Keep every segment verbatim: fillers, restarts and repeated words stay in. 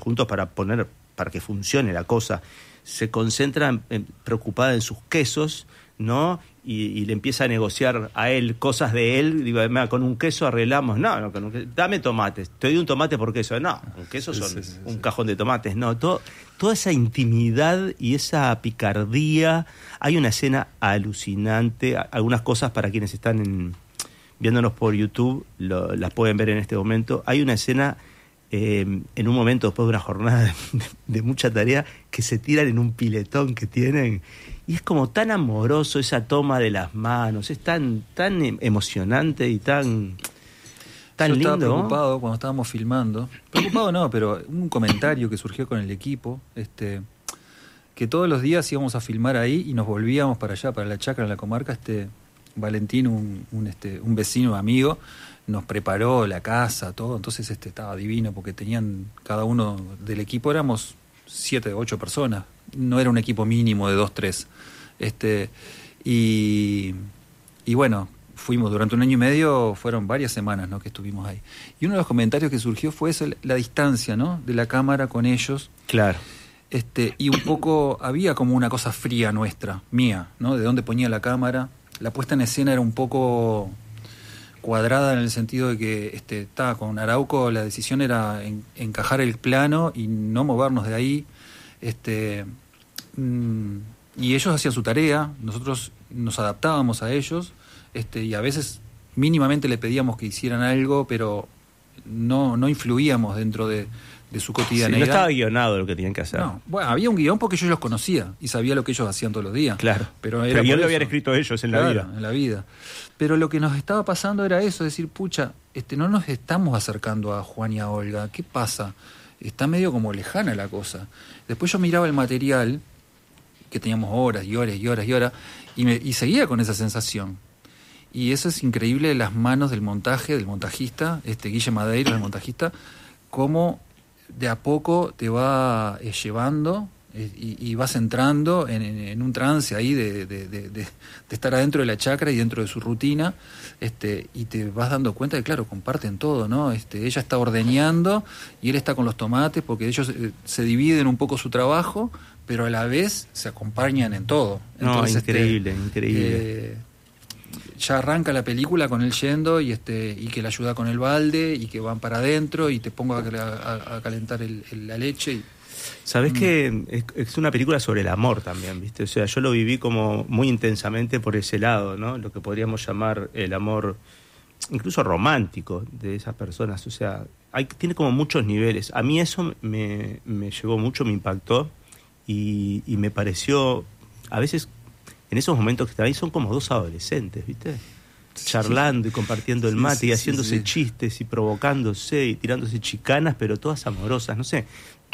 juntos para poner, para que funcione la cosa, se concentra en, en, preocupada en sus quesos, ¿no? Y, y le empieza a negociar a él cosas de él. Digo, con un queso arreglamos. No, no con un queso, dame tomates. Te doy un tomate por queso. No, un queso son sí, sí, sí, un sí. cajón de tomates. No, todo, toda esa intimidad y esa picardía. Hay una escena alucinante. Algunas cosas para quienes están en, viéndonos por YouTube lo, las pueden ver en este momento. Hay una escena eh, en un momento después de una jornada de, de, de mucha tarea que se tiran en un piletón que tienen. Y es como tan amoroso esa toma de las manos, es tan tan emocionante y tan, tan Yo lindo. Yo estaba preocupado, ¿no? Cuando estábamos filmando. Preocupado no, pero un comentario que surgió con el equipo, este, que todos los días íbamos a filmar ahí y nos volvíamos para allá, para la chacra, en la comarca. Este Valentín, un, un, este, un vecino amigo, nos preparó la casa, todo. Entonces este estaba divino porque tenían, cada uno del equipo éramos siete, ocho personas. No era un equipo mínimo de dos, tres. Este, y, y bueno, fuimos durante un año y medio, fueron varias semanas, ¿no?, que estuvimos ahí. Y uno de los comentarios que surgió fue eso, la distancia, ¿no?, de la cámara con ellos. Claro. Este, y un poco, había como una cosa fría nuestra, mía, ¿no?, de dónde ponía la cámara. La puesta en escena era un poco cuadrada en el sentido de que este, estaba con Arauco, la decisión era en, encajar el plano y no movernos de ahí. Este, mmm, y ellos hacían su tarea, nosotros nos adaptábamos a ellos, este, y a veces mínimamente le pedíamos que hicieran algo, pero no, no influíamos dentro de, de su cotidianidad. Sí, no estaba guionado lo que tenían que hacer. No, bueno, había un guión porque yo los conocía y sabía lo que ellos hacían todos los días. Claro, pero, pero yo lo habían escrito ellos en claro, la vida. en la vida. Pero lo que nos estaba pasando era eso, decir, pucha, este, no nos estamos acercando a Juan y a Olga, ¿qué pasa? Está medio como lejana la cosa. Después yo miraba el material, que teníamos horas y horas y horas y horas, y, me, y seguía con esa sensación. Y eso es increíble, las manos del montaje, del montajista, este Guille Madeiro, el montajista, cómo de a poco te va eh, llevando eh, y, y vas entrando en, en, en un trance ahí de, de, de, de, de estar adentro de la chacra y dentro de su rutina, este, y te vas dando cuenta de, claro, comparten todo, ¿no? Este, ella está ordeñando y él está con los tomates porque ellos eh, se dividen un poco su trabajo, pero a la vez se acompañan en todo. Entonces, no, increíble, este, increíble. Eh, ya arranca la película con él yendo y este y que le ayuda con el balde y que van para adentro y te pongo a, a, a calentar el, el, la leche. Y... Sabés mm. que es, es una película sobre el amor también, ¿viste? O sea, yo lo viví como muy intensamente por ese lado, ¿no? Lo que podríamos llamar el amor incluso romántico de esas personas. O sea, hay, tiene como muchos niveles. A mí eso me, me llegó mucho, me impactó y, y me pareció, a veces... En esos momentos que están ahí son como dos adolescentes, ¿viste? Charlando y compartiendo el mate sí, sí, y haciéndose sí, sí. chistes y provocándose y tirándose chicanas, pero todas amorosas, no sé.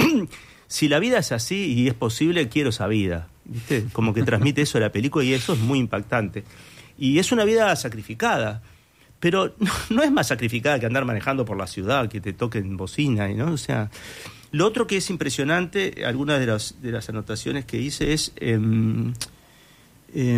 Si la vida es así y es posible, quiero esa vida, ¿viste? Como que transmite eso a la película y eso es muy impactante. Y es una vida sacrificada, pero no, no es más sacrificada que andar manejando por la ciudad, que te toquen bocina, ¿no? O sea, lo otro que es impresionante, algunas de las, de las anotaciones que hice es... Eh, Eh,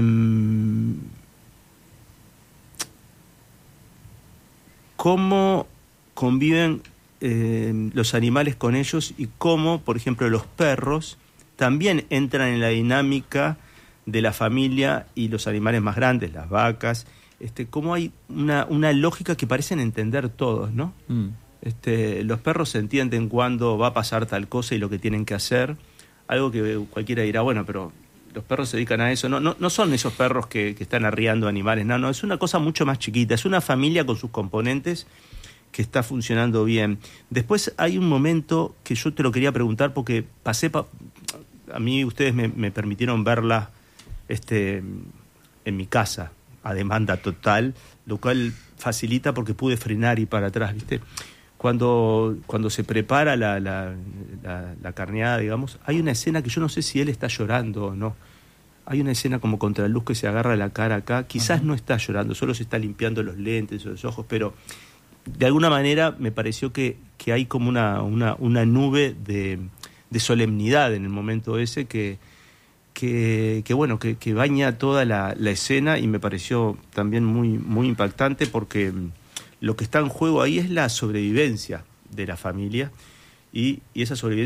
cómo conviven eh, los animales con ellos y cómo, por ejemplo, los perros también entran en la dinámica de la familia y los animales más grandes, las vacas, este, cómo hay una, una lógica que parecen entender todos, ¿no? Mm. Este, los perros entienden cuándo va a pasar tal cosa y lo que tienen que hacer, algo que cualquiera dirá, bueno, pero... los perros se dedican a eso, no, no, no son esos perros que, que están arriando animales, no, no, es una cosa mucho más chiquita, es una familia con sus componentes que está funcionando bien. Después hay un momento que yo te lo quería preguntar porque pasé, pa, a mí ustedes me, me permitieron verla este, en mi casa, a demanda total, lo cual facilita porque pude frenar y para atrás, ¿viste? Cuando, cuando se prepara la, la, la, la carneada, digamos, hay una escena que yo no sé si él está llorando o no. Hay una escena como contraluz que se agarra la cara acá. Quizás uh-huh. no está llorando, solo se está limpiando los lentes o los ojos, pero de alguna manera me pareció que, que hay como una, una, una nube de, de solemnidad en el momento ese que, que, que bueno, que, que baña toda la, la escena y me pareció también muy, muy impactante porque... lo que está en juego ahí es la sobrevivencia de la familia y, y esa sobrevivencia